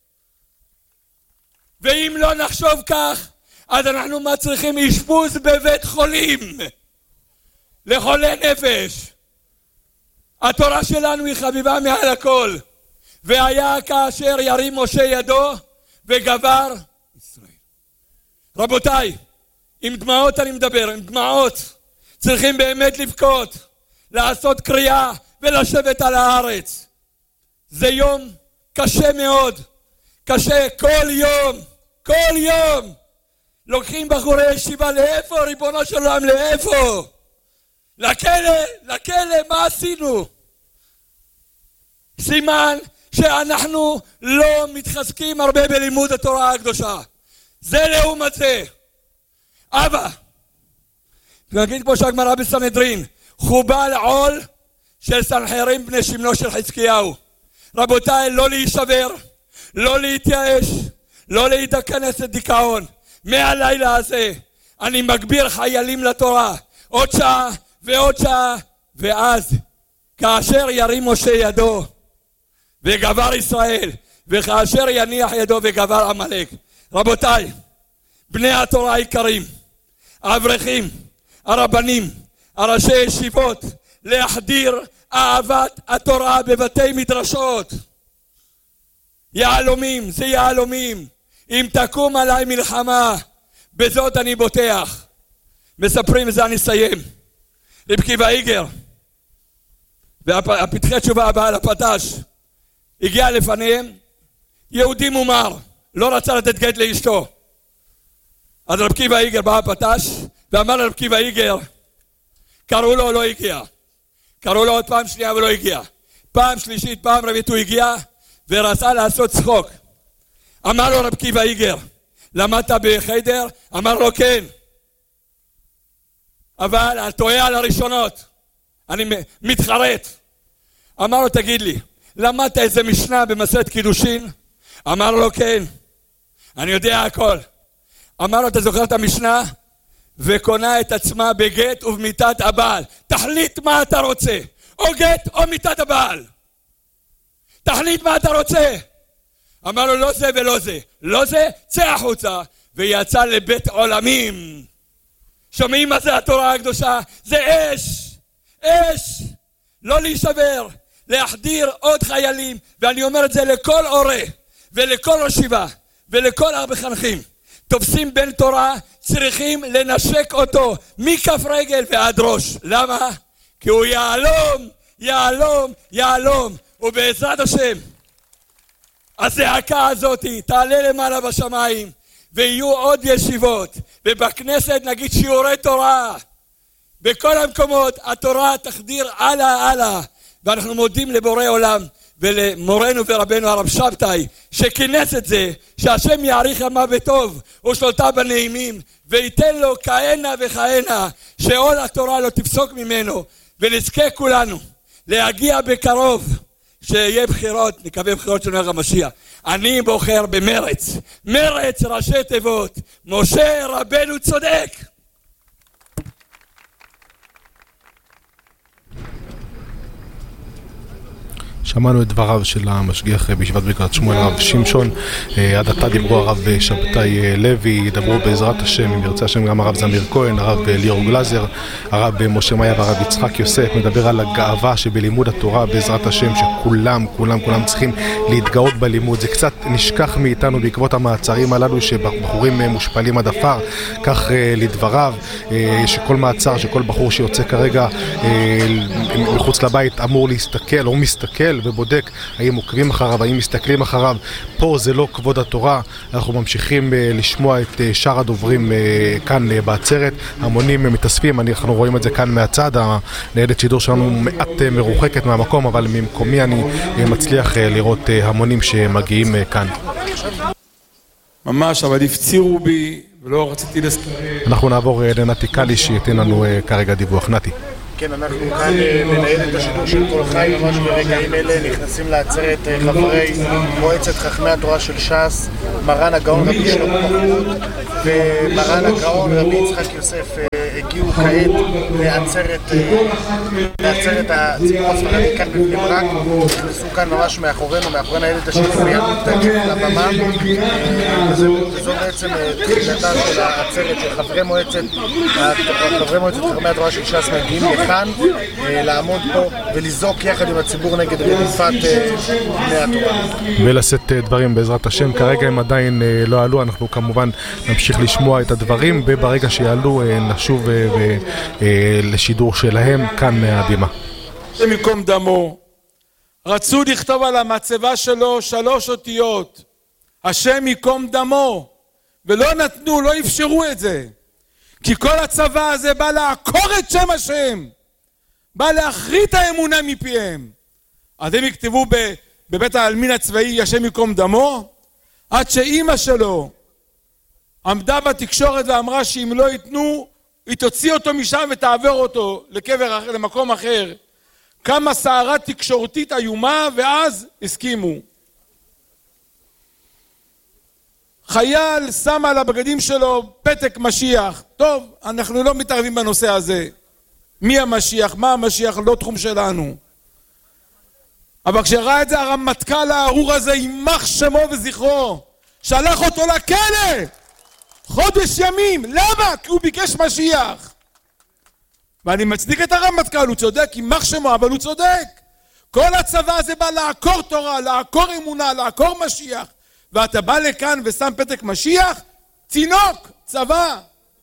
ואם לא נחשוב כך, אז אנחנו מצריכים אשפוז בבית חולים לחולי נפש. התורה שלנו היא חביבה מעל הכל. והיה כאשר ירים משה ידו וגבר ישראל. רבותיי, עם דמעות אני מדבר, עם דמעות. צריכים באמת לבכות, לעשות קריאה ולשבת על הארץ. זה יום קשה מאוד, קשה כל יום, כל יום. לוקחים בחורי ישיבה לאיפה, ריבונו של עולם, לאיפה? לכלא, לכלא, מה עשינו? סימן שאנחנו לא מתחזקים הרבה בלימוד התורה הקדושה. זה לעומת זה. אבא, נגיד פה שהגמרא בסנהדרין, חובל עול של סנחריב בני שמנו של חזקיהו. רבותיי, לא להישבר, לא להתייאש, לא להיכנס לדיכאון. מהלילה הזה אני מגביר חיילים לתורה, עוד שעה ועוד שעה, ואז כאשר ירים משה ידו וגבר ישראל, וכאשר יניח ידו וגבר עמלק. רבותיי, בני התורה היקרים, האברכים, הרבנים, הראשי ישיבות, להחדיר אהבת התורה בבתי מדרשות. יעלומים, זה יעלומים. אם תקום עליי מלחמה, בזאת אני בוטח. מספרים, וזה אני אסיים. רב קיבא איגר, והפתחי תשובה הבאה לפתש, הגיע לפניהם, יהודי מומר, לא רצה לתת גט לאשתו. אז רב קיבא איגר בא הפתש, ואמר לרב קיבא איגר, קראו לו, לא הגיע. קראו לו עוד פעם שנייה ולא הגיע. פעם שלישית, פעם רביעית הוא הגיע, ורצה לעשות צחוק. אמר לו רב קיבא איגר, למדת בחיידר? אמר לו כן. אבל אני טועה על הראשונות, אני מתחרט. אמר לו, תגיד לי, למדת איזה משנה במסכת קידושין? אמר לו כן, אני יודע הכל. אמר לו, אתה זוכר את המשנה? וקונה את עצמה בגט ובמיתת הבעל. תחליט מה אתה רוצה, או גט או מיתת הבעל. תחליט מה אתה רוצה. אמר לו, לא זה ולא זה, לא זה, צא החוצה. ויצא לבית עולמים. שומעים מה זה התורה הקדושה? זה אש, אש, לא להישבר, להחדיר עוד חיילים. ואני אומר את זה לכל הורה ולכל ישיבה ולכל המחנכים. תופסים בן תורה, צריכים לנשק אותו מכף רגל ועד ראש. למה? כי הוא יעלום, יעלום, יעלום. ובעזרת השם, הזעקה הזאת תעלה למעלה בשמיים, ויהיו עוד ישיבות, ובכנסת נגיד שיעורי תורה. בכל המקומות התורה תחדיר הלאה הלאה. ואנחנו מודים לבורא עולם ולמורנו ורבנו הרב שבתאי שכינס את זה, שהשם יעריך ימיו בטוב ושלוטה בנעימים, וייתן לו כהנה וכהנה, שעול התורה לא תפסוק ממנו, ונזכה כולנו להגיע בקרוב שיהיה בחירות, נקווה בחירות של נר המשיח. אני בוחר במרץ, מרץ ראשי תיבות, משה רבנו צודק. שמענו את דבריו של המשגיח בישיבת ברכת שמואל הרב שמשון. עד עתה דיברו הרב שבתאי לוי, ידברו בעזרת השם, אם ירצה השם, גם הרב זמיר כהן, הרב ליאור גלזר, הרב משה מאיה והרב יצחק יוסף. מדבר על הגאווה שבלימוד התורה בעזרת השם, שכולם, כולם, כולם צריכים להתגאות בלימוד. זה קצת נשכח מאיתנו בעקבות המעצרים הללו, שבחורים מושפלים עד עפר, כך לדבריו, שכל מעצר, שכל בחור שיוצא כרגע מחוץ לבית אמור להסתכל או מסתכל ובודק האם עוקבים אחריו, האם מסתכלים אחריו. פה זה לא כבוד התורה. אנחנו ממשיכים לשמוע את שאר הדוברים כאן בעצרת. המונים מתאספים, אנחנו רואים את זה כאן מהצד. הניידת שידור שלנו מעט מרוחקת מהמקום, אבל ממקומי אני מצליח לראות המונים שמגיעים כאן. ממש, אבל הפצירו בי ולא רציתי לסתרר. אנחנו נעבור לנתי קלי שייתן לנו כרגע דיווח. נתי. כן, אנחנו כאן בניידת השידור של כל חי, ממש ברגעים אלה נכנסים לעצרת חברי מועצת חכמי התורה של ש"ס, מרן הגאון רבי שלמה מחמוד ומרן הגאון רבי יצחק יוסף הגיעו כעת לעצרת לעצרת הציבור הספרדי כאן בבני ברק, נכנסו כאן ממש מאחורינו, מאחורי ניידת השידור מיד מודקת לבמה, וזו בעצם תחילתה של העצרת של חברי מועצת חברי מועצת חכמי התורה של ש"ס מגיעים לכאן לעמוד פה ולזעוק יחד עם הציבור נגד רדיפת בני התורה ולשאת דברים בעזרת השם. כרגע הם עדיין לא עלו, אנחנו כמובן נמשיך לשמוע את הדברים וברגע שיעלו נשוב לשידור שלהם כאן מהבימה. השם ייקום דמו, רצו לכתוב על המצבה שלו שלוש אותיות השם ייקום דמו, ולא נתנו, לא אפשרו את זה, כי כל הצבא הזה בא לעקור את שם השם, בא להחריט האמונה מפיהם. אז הם יכתבו בבית העלמין הצבאי השם ייקום דמו, עד שאימא שלו עמדה בתקשורת ואמרה שאם לא ייתנו היא תוציא אותו משם ותעבר אותו לקבר אחר, למקום אחר. כמה סערה תקשורתית איומה, ואז הסכימו. חייל שם על הבגדים שלו פתק משיח. טוב, אנחנו לא מתערבים בנושא הזה. מי המשיח, מה המשיח, לא תחום שלנו. אבל כשראה את זה הרמטכ"ל הארור הזה, יימח שמו וזכרו, שלח אותו לכלא חודש ימים. למה? כי הוא ביקש משיח. ואני מצדיק את הרמטכ"ל, הוא צודק, יימח שמו, אבל הוא צודק. כל הצבא הזה בא לעקור תורה, לעקור אמונה, לעקור משיח, ואתה בא לכאן ושם פתק משיח? צינוק, צבא.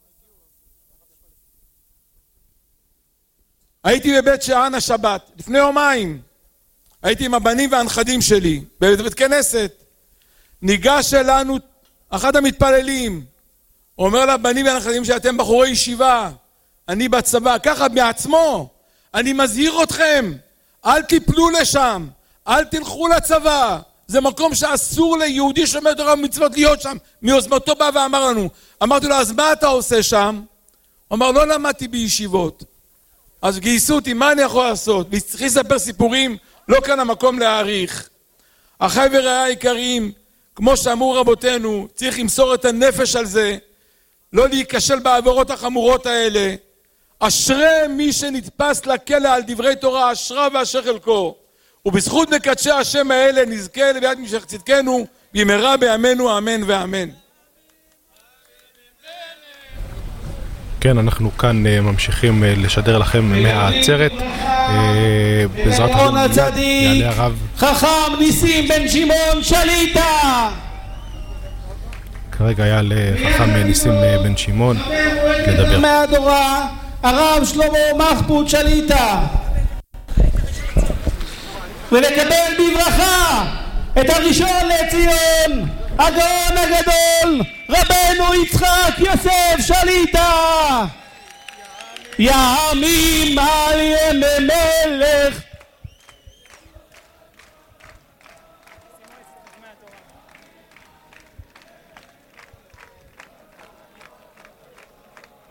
הייתי בבית שאן השבת, לפני יומיים. הייתי עם הבנים והנכדים שלי, בבית כנסת. ניגש אלינו אחד המתפללים, אומר לבנים והנכדים שאתם בחורי ישיבה, אני בצבא, ככה מעצמו, אני מזהיר אתכם, אל תיפלו לשם, אל תלכו לצבא, זה מקום שאסור ליהודי שומר תורה ומצוות להיות שם. מיוזמתו בא ואמר לנו, אמרתי לו, אז מה אתה עושה שם? הוא אמר, לא למדתי בישיבות. אז גייסו אותי, מה אני יכול לעשות? וצריך לספר סיפורים, לא כאן המקום להעריך. אחי ורעי היקרים, כמו שאמרו רבותינו, צריך למסור את הנפש על זה, לא להיכשל בעבירות החמורות האלה. אשרי מי שנתפס לכלא על דברי תורה, אשרה ואשר חלקו. ובזכות מקדשי השם האלה נזכה לביאת משך צדקנו במהרה בימינו, אמן ואמן. כן, אנחנו כאן ממשיכים לשדר לכם מהעצרת. בעזרת השם יעלה הרב חכם ניסים בן שמעון שליטה. כרגע יעלה חכם ניסים בן שמעון לדבר. מהדורה הרב שלמה מחמוד שליטה, ולקבל בברכה את הראשון לציון הגאון הגדול רבנו יצחק יוסף שליטה. ימים על ימי מלך